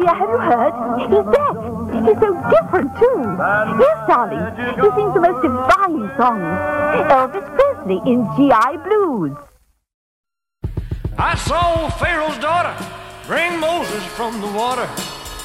dear, have you heard? He's back. He's so different, too. Yes, darling. He sings the most divine songs. Elvis Presley in G.I. Blues. I saw Pharaoh's daughter bring Moses from the water.